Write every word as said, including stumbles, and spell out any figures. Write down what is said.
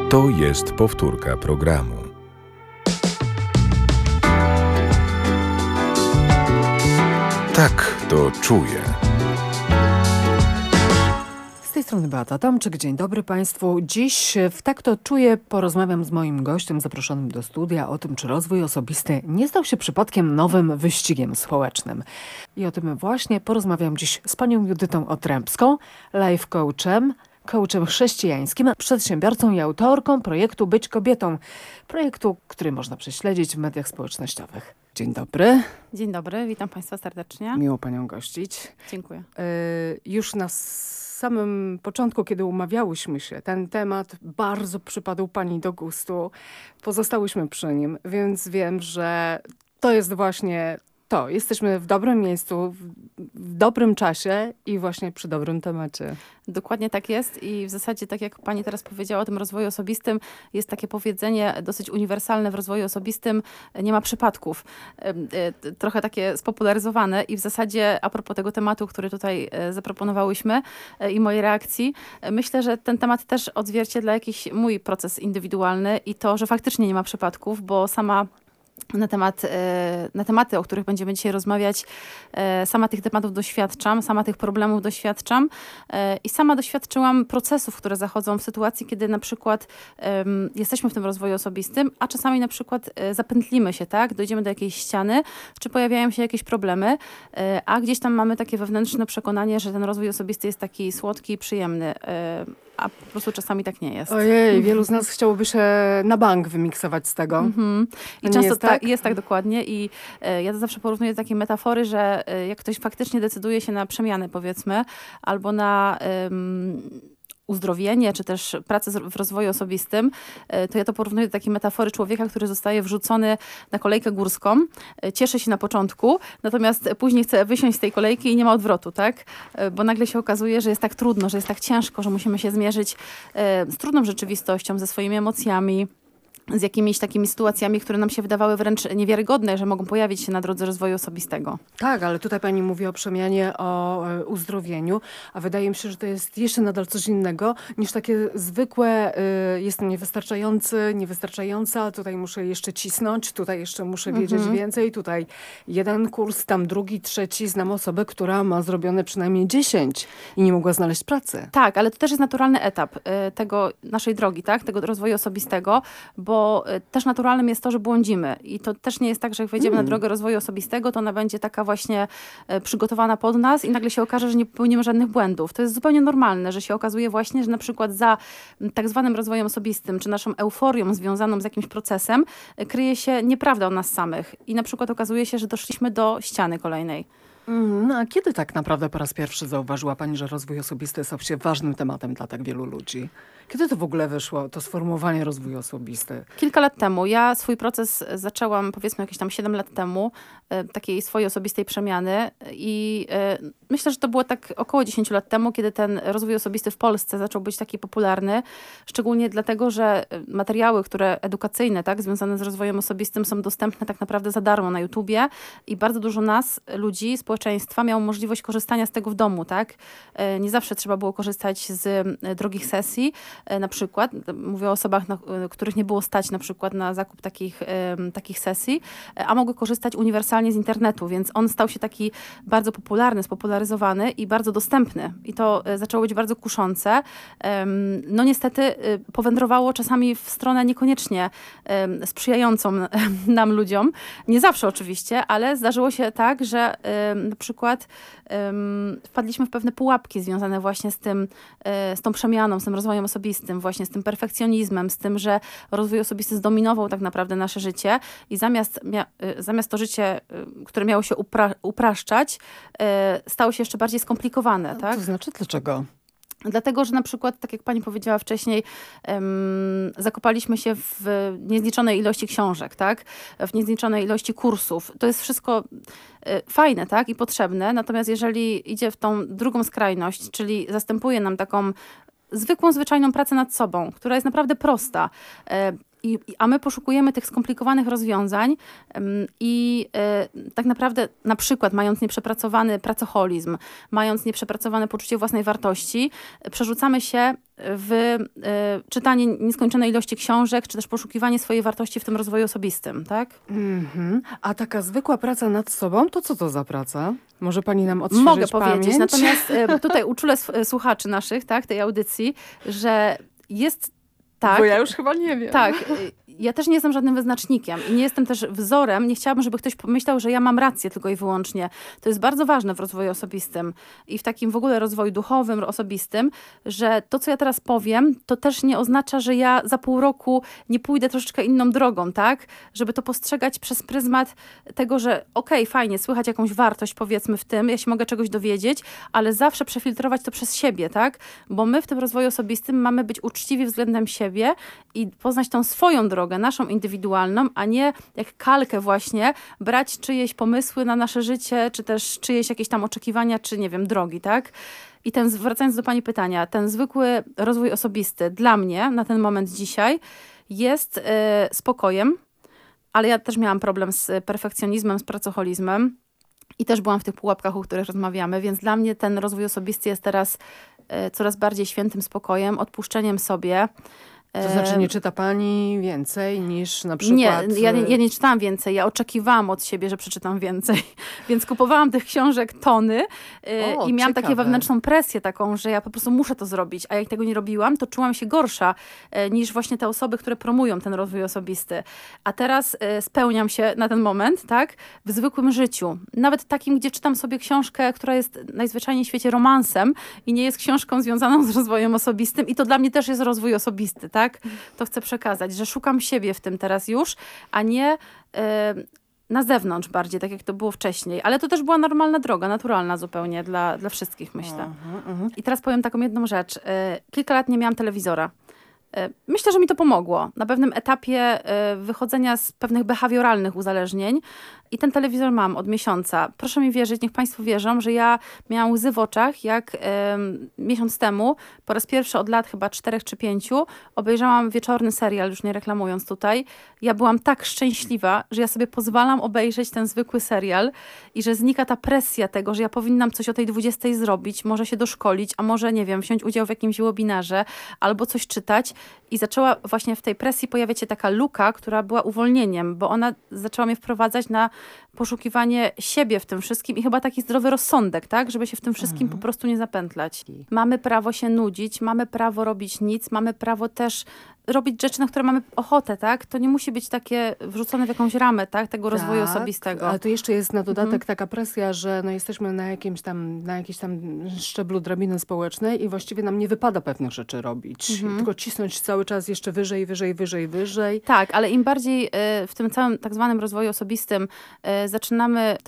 To jest powtórka programu. Tak to czuję. Z tej strony Beata Tomczyk. Dzień dobry Państwu. Dziś w Tak to czuję porozmawiam z moim gościem zaproszonym do studia o tym, czy rozwój osobisty nie stał się przypadkiem nowym wyścigiem społecznym. I o tym właśnie porozmawiam dziś z panią Judytą Otrębską, life coachem, coachem chrześcijańskim, przedsiębiorcą i autorką projektu Być Kobietą. Projektu, który można prześledzić w mediach społecznościowych. Dzień dobry. Dzień dobry, witam Państwa serdecznie. Miło panią gościć. Dziękuję. Yy, już na samym początku, kiedy umawiałyśmy się, ten temat bardzo przypadł pani do gustu. Pozostałyśmy przy nim, więc wiem, że to jest właśnie to. Jesteśmy w dobrym miejscu, w, w dobrym czasie i właśnie przy dobrym temacie. Dokładnie tak jest i w zasadzie, tak jak pani teraz powiedziała o tym rozwoju osobistym, jest takie powiedzenie dosyć uniwersalne w rozwoju osobistym, nie ma przypadków. Trochę takie spopularyzowane i w zasadzie a propos tego tematu, który tutaj zaproponowałyśmy i mojej reakcji, myślę, że ten temat też odzwierciedla jakiś mój proces indywidualny i to, że faktycznie nie ma przypadków, bo sama Na, temat, na tematy, o których będziemy dzisiaj rozmawiać, sama tych tematów doświadczam, sama tych problemów doświadczam i sama doświadczyłam procesów, które zachodzą w sytuacji, kiedy na przykład um, jesteśmy w tym rozwoju osobistym, a czasami na przykład zapętlimy się, tak? Dojdziemy do jakiejś ściany, czy pojawiają się jakieś problemy, a gdzieś tam mamy takie wewnętrzne przekonanie, że ten rozwój osobisty jest taki słodki i przyjemny, a po prostu czasami tak nie jest. Ojej, wielu z nas chciałoby się na bank wymiksować z tego. Mm-hmm. I nie często jest tak? tak? Jest tak dokładnie i e, ja to zawsze porównuję do takiej metafory, że e, jak ktoś faktycznie decyduje się na przemianę, powiedzmy, albo na um, uzdrowienie, czy też pracę w rozwoju osobistym, e, to ja to porównuję do takiej metafory człowieka, który zostaje wrzucony na kolejkę górską, e, cieszy się na początku, natomiast później chce wysiąść z tej kolejki i nie ma odwrotu, tak? E, bo nagle się okazuje, że jest tak trudno, że jest tak ciężko, że musimy się zmierzyć e, z trudną rzeczywistością, ze swoimi emocjami, z jakimiś takimi sytuacjami, które nam się wydawały wręcz niewiarygodne, że mogą pojawić się na drodze rozwoju osobistego. Tak, ale tutaj pani mówi o przemianie, o e, uzdrowieniu, a wydaje mi się, że to jest jeszcze nadal coś innego niż takie zwykłe y, jestem niewystarczający, niewystarczająca, tutaj muszę jeszcze cisnąć, tutaj jeszcze muszę wiedzieć Mhm. więcej, tutaj jeden kurs, tam drugi, trzeci. Znam osobę, która ma zrobione przynajmniej dziesięć i nie mogła znaleźć pracy. Tak, ale to też jest naturalny etap y, tego naszej drogi, tak? Tego rozwoju osobistego, bo też naturalnym jest to, że błądzimy. I to też nie jest tak, że jak wejdziemy Mm. na drogę rozwoju osobistego, to ona będzie taka właśnie e, przygotowana pod nas i nagle się okaże, że nie popełnimy żadnych błędów. To jest zupełnie normalne, że się okazuje właśnie, że na przykład za m, tak zwanym rozwojem osobistym, czy naszą euforią związaną z jakimś procesem, e, kryje się nieprawda o nas samych. I na przykład okazuje się, że doszliśmy do ściany kolejnej. Mm, no a kiedy tak naprawdę po raz pierwszy zauważyła pani, że rozwój osobisty jest obecnie ważnym tematem dla tak wielu ludzi? Kiedy to w ogóle wyszło, to sformułowanie rozwój osobisty? Kilka lat temu. Ja swój proces zaczęłam, powiedzmy, jakieś tam siedem lat temu, e, takiej swojej osobistej przemiany i e, myślę, że to było tak około dziesięć lat temu, kiedy ten rozwój osobisty w Polsce zaczął być taki popularny, szczególnie dlatego, że materiały, które edukacyjne, tak, związane z rozwojem osobistym są dostępne tak naprawdę za darmo na YouTubie i bardzo dużo nas, ludzi, społeczeństwa miało możliwość korzystania z tego w domu, tak. E, nie zawsze trzeba było korzystać z e, drogich sesji, na przykład, mówię o osobach, na, których nie było stać na przykład na zakup takich, um, takich sesji, a mogły korzystać uniwersalnie z internetu, więc on stał się taki bardzo popularny, spopularyzowany i bardzo dostępny. I to e, zaczęło być bardzo kuszące. Um, no niestety e, powędrowało czasami w stronę niekoniecznie e, sprzyjającą nam ludziom. Nie zawsze oczywiście, ale zdarzyło się tak, że e, na przykład e, wpadliśmy w pewne pułapki związane właśnie z tym, e, z tą przemianą, z tym rozwojem osobistym, właśnie z tym perfekcjonizmem, z tym, że rozwój osobisty zdominował tak naprawdę nasze życie i zamiast, mia- zamiast to życie, które miało się upra- upraszczać, stało się jeszcze bardziej skomplikowane. Tak? To znaczy dlaczego? Dlatego, że na przykład, tak jak pani powiedziała wcześniej, um, zakopaliśmy się w niezliczonej ilości książek, tak? W niezliczonej ilości kursów. To jest wszystko y, fajne, tak? I potrzebne. Natomiast jeżeli idzie w tą drugą skrajność, czyli zastępuje nam taką zwykłą, zwyczajną pracę nad sobą, która jest naprawdę prosta. I, a my poszukujemy tych skomplikowanych rozwiązań ym, i y, tak naprawdę na przykład mając nieprzepracowany pracoholizm, mając nieprzepracowane poczucie własnej wartości, y, przerzucamy się w y, czytanie nieskończonej ilości książek, czy też poszukiwanie swojej wartości w tym rozwoju osobistym, tak? Mhm. A taka zwykła praca nad sobą, to co to za praca? Może pani nam odświeżyć Mogę pamięć? powiedzieć, natomiast y, tutaj uczulę s- słuchaczy naszych, tak, tej audycji, że jest tak. Bo ja już chyba nie wiem. Tak. Ja też nie jestem żadnym wyznacznikiem i nie jestem też wzorem. Nie chciałabym, żeby ktoś pomyślał, że ja mam rację tylko i wyłącznie. To jest bardzo ważne w rozwoju osobistym i w takim w ogóle rozwoju duchowym, osobistym, że to, co ja teraz powiem, to też nie oznacza, że ja za pół roku nie pójdę troszeczkę inną drogą, tak? Żeby to postrzegać przez pryzmat tego, że okej, okay, fajnie, słychać jakąś wartość, powiedzmy, w tym, ja się mogę czegoś dowiedzieć, ale zawsze przefiltrować to przez siebie, tak? Bo my w tym rozwoju osobistym mamy być uczciwi względem siebie i poznać tą swoją drogę, naszą indywidualną, a nie jak kalkę właśnie brać czyjeś pomysły na nasze życie, czy też czyjeś jakieś tam oczekiwania, czy nie wiem, drogi, tak? I ten, wracając do pani pytania, ten zwykły rozwój osobisty dla mnie na ten moment dzisiaj jest y, spokojem, ale ja też miałam problem z perfekcjonizmem, z pracoholizmem i też byłam w tych pułapkach, o których rozmawiamy, więc dla mnie ten rozwój osobisty jest teraz y, coraz bardziej świętym spokojem, odpuszczeniem sobie. To znaczy nie czyta pani więcej niż na przykład... Nie, ja nie, ja nie czytałam więcej. Ja oczekiwałam od siebie, że przeczytam więcej. Więc kupowałam tych książek tony yy, o, i miałam ciekawe. taką wewnętrzną presję taką, że ja po prostu muszę to zrobić. A jak tego nie robiłam, to czułam się gorsza yy, niż właśnie te osoby, które promują ten rozwój osobisty. A teraz yy, spełniam się na ten moment, tak, w zwykłym życiu. Nawet takim, gdzie czytam sobie książkę, która jest najzwyczajniej w świecie romansem i nie jest książką związaną z rozwojem osobistym. I to dla mnie też jest rozwój osobisty, tak? Tak, to chcę przekazać, że szukam siebie w tym teraz już, a nie y, na zewnątrz bardziej, tak jak to było wcześniej. Ale to też była normalna droga, naturalna zupełnie dla, dla wszystkich, myślę. Uh-huh, uh-huh. I teraz powiem taką jedną rzecz. Y, kilka lat nie miałam telewizora. Myślę, że mi to pomogło na pewnym etapie wychodzenia z pewnych behawioralnych uzależnień i ten telewizor mam od miesiąca. Proszę mi wierzyć, niech państwo wierzą, że ja miałam łzy w oczach, jak um, miesiąc temu, po raz pierwszy od lat chyba czterech czy pięciu, obejrzałam wieczorny serial, już nie reklamując tutaj. Ja byłam tak szczęśliwa, że ja sobie pozwalam obejrzeć ten zwykły serial i że znika ta presja tego, że ja powinnam coś o tej dwudziestej zrobić, może się doszkolić, a może, nie wiem, wziąć udział w jakimś webinarze albo coś czytać. I zaczęła właśnie w tej presji pojawiać się taka luka, która była uwolnieniem, bo ona zaczęła mnie wprowadzać na poszukiwanie siebie w tym wszystkim i chyba taki zdrowy rozsądek, tak? Żeby się w tym wszystkim mhm. po prostu nie zapętlać. Mamy prawo się nudzić, mamy prawo robić nic, mamy prawo też robić rzeczy, na które mamy ochotę, tak? To nie musi być takie wrzucone w jakąś ramę, tak? Tego tak, rozwoju osobistego. Ale to jeszcze jest na dodatek mhm. taka presja, że no jesteśmy na jakimś tam, na jakimś tam szczeblu drabiny społecznej i właściwie nam nie wypada pewnych rzeczy robić. Mhm. Tylko cisnąć cały czas jeszcze wyżej, wyżej, wyżej, wyżej. Tak, ale im bardziej y, w tym całym tak zwanym rozwoju osobistym y, zaczynamy